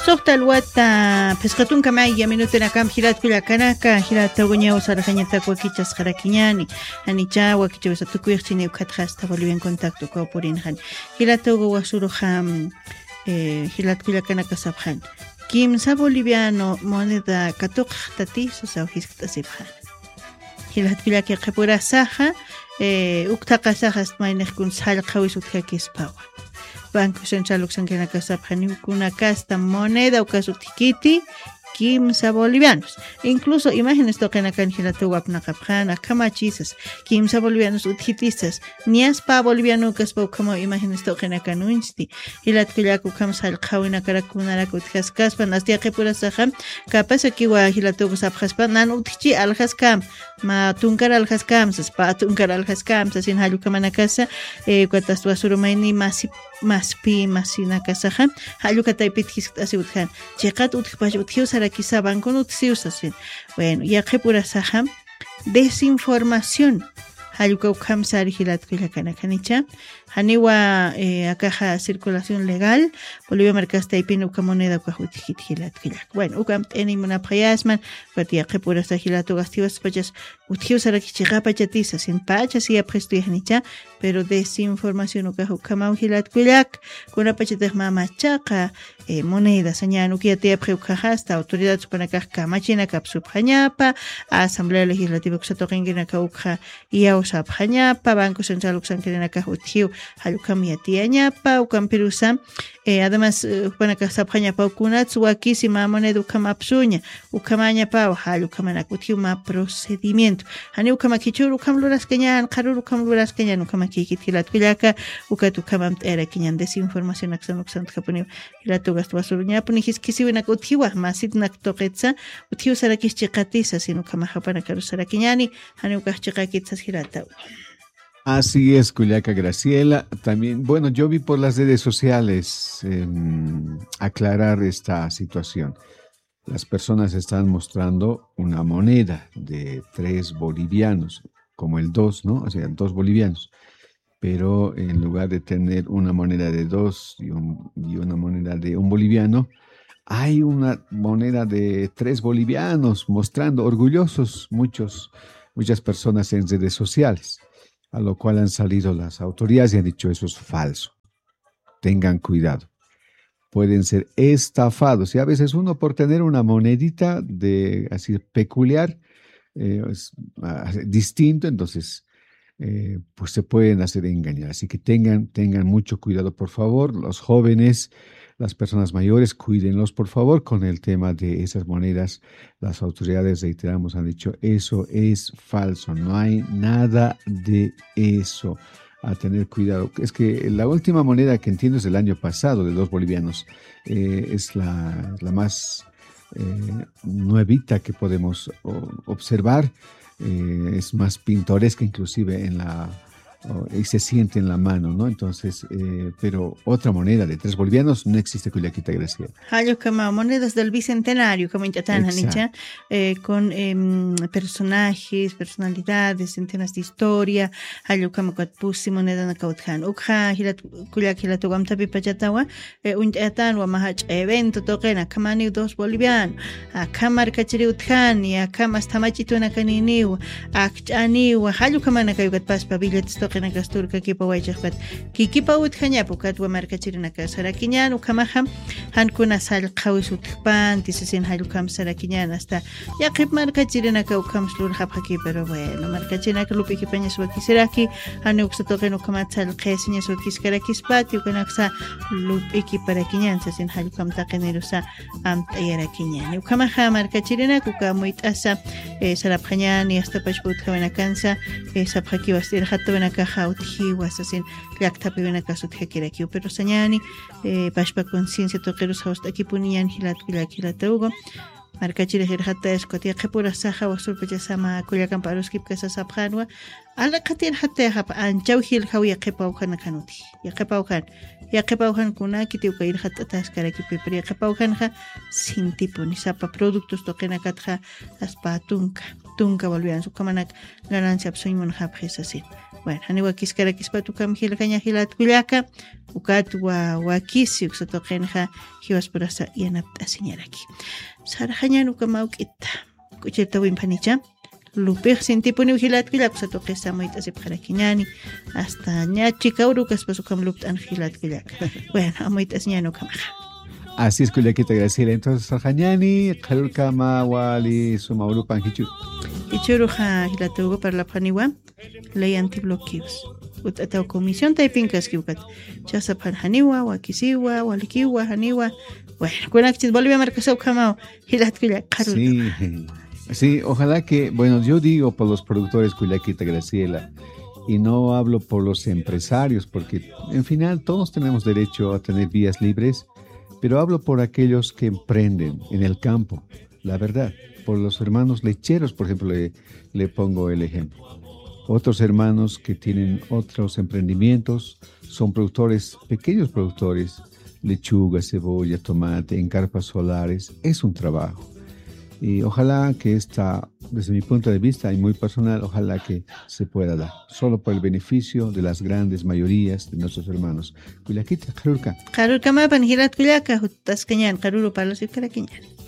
Sokta alwata pescatun kamay yaminutena kam hirat pila kanaka hirat tagunya usara kanyata kwakichas harakiñani anicha wakichawasa tukuyachini ukhatkhasta bolivian contacto ko porin han hirat tagu wasuru ham hirat pila kanaka sabhan kimsa boliviano moneda katuk tati sosa hiskta sibhan hirat pila ke qapura saha uktaqa sahas maynek kun sal qawisut hakispawa Banco Central Luxemburgo kuna casta moneda o caso tiquiti kimsa bolivianos. Incluso imágenes toquen acá en Hilatuwap Nakapjana, camachisas, kimsa bolivianos utjitistas, ni aspa boliviano caspo como imágenes toquen acá no insti. Hilatkuyaku kamsal kawina karakunara utjascaspan, hasta que pura sajam, capaz aquí wa Hilatuku sapjaspan, nan utchi aljaskam, ma tunkar aljaskam, saspa tunkar aljaskam, sasin halukamana casa, cuatas tuasurumaini maspi masina kasaja halukataipit así utjan cheqat utpash uthiusara kisaban con uthiusasin bueno ya que pura saja desinformación haluka ukhamsari hilatkila kana kanicha haniwa akaja circulación legal Bolivia marcasta ipin uka moneda uka hutkit hilatkila bueno ukam teni mona payasman patia que pura sajilatu gastivas pachas uthiusara kichigapa chatisa sin pachas y apresto yanicha pero desinformación uka ukama hilatkulak kuna pachata mama chaqa moneda sañanu que te preukaja hasta autoridad supanaka kamachina kapsubhañapa asamblea legislativa kusatoqingina kauka ia usabhañapa banco central usankirinaka uthiu halukami tiañapa ukampirusa además panaka sabhañapa ukunats wakisima moneda ukamapsuña ukamañapa halukamana uthiu ma procedimiento hani ukamakichuru ukamluras keñan qaruru ukamluras keñan ukamakikitilat kullaka ukatu kamam era keñan desinformación aksan kapuni hilatu gastwasuruña puni hiskisiwina uthiwa masitnak toqetsa uthiu sarakis chiqatisa sino kamajapana karusara keñani hani ukachikakitsas hilata. Así es, Culiaca Graciela. También, bueno, yo vi por las redes sociales aclarar esta situación. Las personas están mostrando una moneda de 3 bolivianos, como el 2, ¿no? O sea, 2 bolivianos. Pero en lugar de tener una moneda de 2 y una moneda de 1 boliviano, hay una moneda de 3 bolivianos, mostrando orgullosos muchas personas en redes sociales. A lo cual han salido las autoridades y han dicho eso es falso. Tengan cuidado. Pueden ser estafados. Y a veces uno por tener una monedita de así peculiar, distinto, entonces pues se pueden hacer engañar. Así que tengan mucho cuidado, por favor. Los jóvenes, las personas mayores, cuídenlos, por favor, con el tema de esas monedas. Las autoridades, reiteramos, han dicho, eso es falso, no hay nada de eso. A tener cuidado. Es que la última moneda que entiendo es del año pasado, de 2 bolivianos. Es la más nuevita que podemos observar. Es más pintoresca inclusive y se siente en la mano, ¿no? Entonces, pero otra moneda de 3 bolivianos no existe, Culiaquita Graciela. Como monedas del bicentenario, como con personajes, personalidades, centenas de historia, como pusi moneda na kautjan. Ukha Culiaquila tugam tapi pachatawa, un mahach evento toqena kamani 2 boliviano, akamar kachiri utjan, y akamas tamachito na kaniniwa, akchaniwa, kamana kayukat paspa billetes toqena kasturka kipa waychaqpat kikipa utjañapu katwa markachirinaka sarakiñan ukamajam hankuna sal qawis utpan tisasin halukam sarakiñan hasta yaqip markachirinaka ukamslur hapaki pero bueno markachirinaka lupi kipañas wakisiraki hani uksatoqen ukamat sal qesiñas utkiskaraki ukanaksa lupi kiparakiñan sasin halukam taqenirusa amtayarakiñan ukamaja markachirinaka ukamuitasa sarapjañan y hasta pashputjawanakansa sapjaki wastir hatwana caja utjiwas asin llaqtapi winakasut hakirakiu pero sañani pashpa conciencia toqeros hasta aquí punian hilataugo markachira hirhata escotia qepura saja wasurpacha sama kullakan paruskip kasa sapjanwa ala qatir hatta hap anchau hil hawiya qepaukan kanuti ya qepaukan yaqipawqankuna kitiuqa irqata taskaraki pero yaqipawqanqa sintipuni sapa productos toqinakatqa aspatunka tunka volvían su kamana ganancia psoimun hapjes así. Bueno, aniwa kiskara kispatu kam hilkaña hilat kullaka ukatwa wakisi uksatoqenja hiwas purasa yanapta señalaki. Sarhaña nukamawkita kuchirta wimpanicha lupig sintipuni hilat kullak usatoqesa moita sepjarakiñani hasta ñachi kauru kaspasu kam luptan hilat kullak. Bueno, amoita señano kamaja. Así es, Culiaquita Graciela. Entonces, Sarjañani, Jalurkama, Wali, Sumaurupan, Hichu. Ichuruja, Hilatugo para la Paniwa, ley antibloqueos. Utata comisión taipinkas kiukat. Chasapan Haniwa, Wakisiwa, Walikiwa, Haniwa. Bueno, Kunakchis, Bolivia Marcasau Kamao, Hilatkuya, Sí, sí, ojalá que, bueno, yo digo por los productores, Culiaquita Graciela, y no hablo por los empresarios, porque en final todos tenemos derecho a tener vías libres. Pero hablo por aquellos que emprenden en el campo, la verdad, por los hermanos lecheros, por ejemplo, le pongo el ejemplo. Otros hermanos que tienen otros emprendimientos, son productores, pequeños productores, lechuga, cebolla, tomate, en carpas solares, es un trabajo. Y ojalá que desde mi punto de vista y muy personal, ojalá que se pueda dar, solo por el beneficio de las grandes mayorías de nuestros hermanos. Culiaquita, Jarurka. Jarurka mapan hilat kullaka, hutas kañan, Jaruru para los